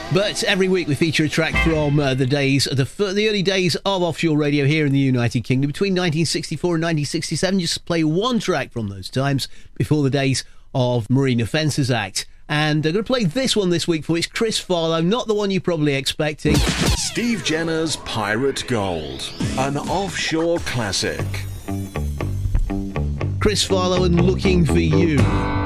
But every week we feature a track from the early days of offshore radio here in the United Kingdom, between 1964 and 1967. Just play one track from those times before the days of Marine Offences Act. And I'm going to play this one this week for you. It's Chris Farlowe, not the one you're probably expecting. Steve Jenner's Pirate Gold, an offshore classic. Chris Farlowe and Looking for You.